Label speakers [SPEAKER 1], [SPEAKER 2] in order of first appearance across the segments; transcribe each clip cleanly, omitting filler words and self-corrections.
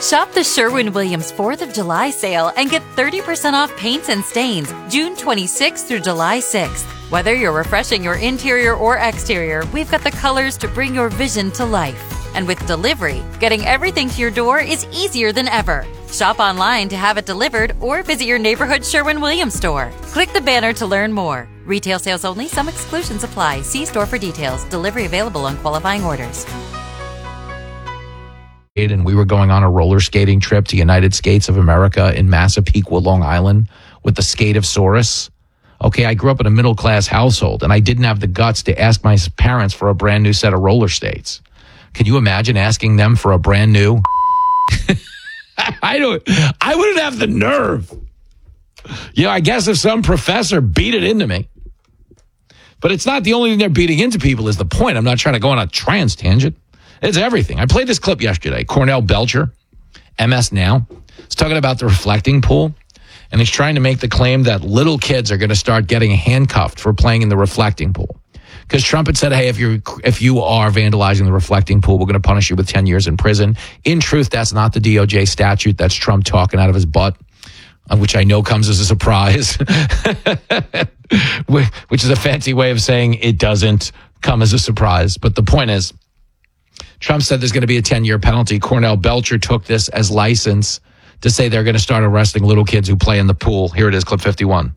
[SPEAKER 1] Shop the Sherwin-Williams 4th of July sale and get 30% off paints and stains June 26th through July 6th. Whether you're refreshing your interior or exterior, we've got the colors to bring your vision to life. And with delivery, getting everything to your door is easier than ever. Shop online to have it delivered or visit your neighborhood Sherwin-Williams store. Click the banner to learn more. Retail sales only. Some exclusions apply. See store for details. Delivery available on qualifying orders.
[SPEAKER 2] And we were going on a roller skating trip to United Skates of America in Massapequa, Long Island with the Skate-osaurus. Okay, I grew up in a middle-class household, and I didn't have the guts to ask my parents for a brand new set of roller skates. Can you imagine asking them for a brand new? I wouldn't have the nerve. I guess if some professor beat it into me. But it's not the only thing they're beating into people is the point. I'm not trying to go on a trans tangent. It's everything. I played this clip yesterday. Cornell Belcher, MS Now, is talking about the reflecting pool, and he's trying to make the claim that little kids are going to start getting handcuffed for playing in the reflecting pool. Because Trump had said, hey, if you are vandalizing the reflecting pool, we're going to punish you with 10 years in prison. In truth, that's not the DOJ statute. That's Trump talking out of his butt, which I know comes as a surprise, which is a fancy way of saying it doesn't come as a surprise. But the point is, Trump said there's going to be a 10-year penalty. Cornell Belcher took this as license to say they're going to start arresting little kids who play in the pool. Here it is, clip 51.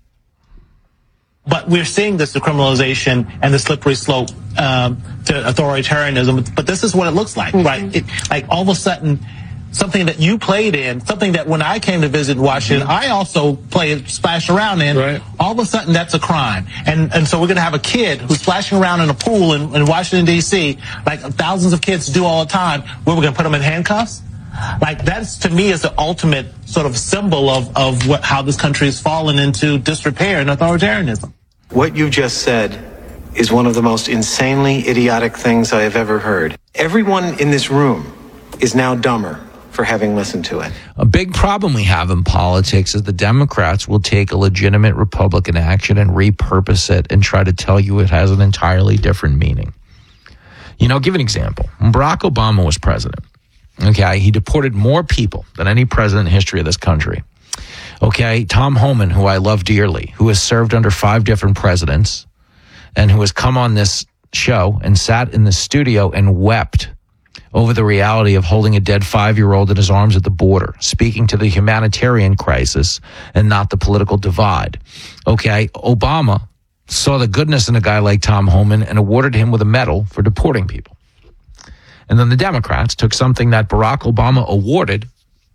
[SPEAKER 3] But we're seeing this decriminalization and the slippery slope to authoritarianism. But this is what it looks like, right? Like all of a sudden, something that you played in, something that when I came to visit Washington, I also splashed around in. Right. All of a sudden, that's a crime. And so we're going to have a kid who's splashing around in a pool in Washington, D.C., like thousands of kids do all the time, where we're going to put them in handcuffs? Like, that's, to me, is the ultimate sort of symbol of how this country has fallen into disrepair and authoritarianism.
[SPEAKER 4] What you just said is one of the most insanely idiotic things I have ever heard. Everyone in this room is now dumber for having listened to it.
[SPEAKER 2] A big problem we have in politics is the Democrats will take a legitimate Republican action and repurpose it and try to tell you it has an entirely different meaning. I'll give an example. When Barack Obama was president, okay, he deported more people than any president in the history of this country. Okay, Tom Homan, who I love dearly, who has served under 5 different presidents and who has come on this show and sat in the studio and wept over the reality of holding a dead 5-year-old in his arms at the border, speaking to the humanitarian crisis and not the political divide. Okay, Obama saw the goodness in a guy like Tom Homan and awarded him with a medal for deporting people. And then the Democrats took something that Barack Obama awarded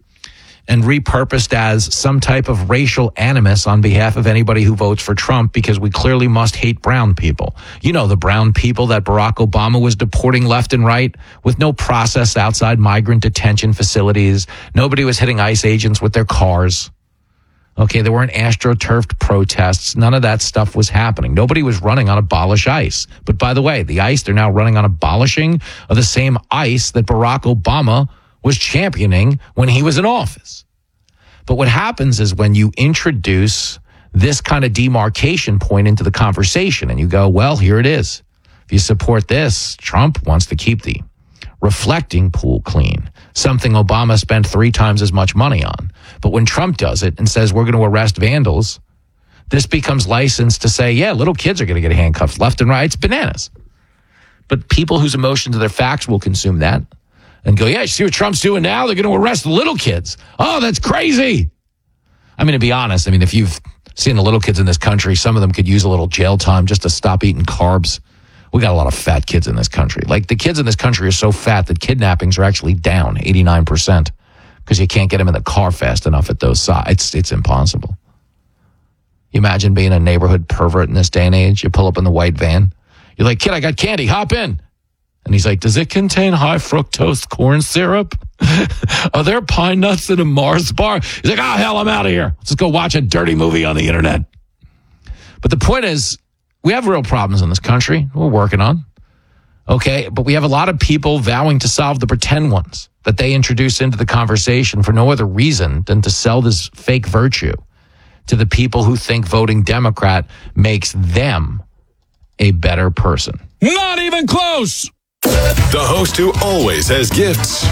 [SPEAKER 2] and repurposed as some type of racial animus on behalf of anybody who votes for Trump, because we clearly must hate brown people. The brown people that Barack Obama was deporting left and right with no process outside migrant detention facilities. Nobody was hitting ICE agents with their cars. Okay, there weren't astroturfed protests. None of that stuff was happening. Nobody was running on abolish ICE. But by the way, the ICE they're now running on abolishing of the same ICE that Barack Obama was championing when he was in office. But what happens is when you introduce this kind of demarcation point into the conversation and you go, well, here it is. If you support this, Trump wants to keep the reflecting pool clean, something Obama spent 3 times as much money on. But when Trump does it and says we're going to arrest vandals, this becomes license to say, yeah, little kids are going to get handcuffed left and right. It's bananas. But people whose emotions and their facts will consume that and go, yeah, you see what Trump's doing now? They're going to arrest the little kids. Oh, that's crazy. To be honest, if you've seen the little kids in this country, some of them could use a little jail time just to stop eating carbs. We got a lot of fat kids in this country. Like, the kids in this country are so fat that kidnappings are actually down 89% because you can't get them in the car fast enough at those sides. It's impossible. You imagine being a neighborhood pervert in this day and age? You pull up in the white van. You're like, kid, I got candy. Hop in. And he's like, does it contain high fructose corn syrup? Are there pine nuts in a Mars bar? He's like, oh, hell, I'm out of here. Let's just go watch a dirty movie on the internet. But the point is, we have real problems in this country we're working on. Okay, but we have a lot of people vowing to solve the pretend ones that they introduce into the conversation for no other reason than to sell this fake virtue to the people who think voting Democrat makes them a better person.
[SPEAKER 5] Not even close.
[SPEAKER 6] The host who always has gifts